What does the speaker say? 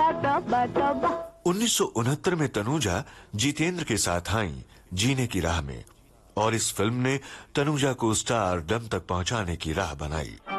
1969 में तनुजा जितेंद्र के साथ आईं जीने की राह में, और इस फिल्म ने तनुजा को स्टारडम तक पहुंचाने की राह बनाई।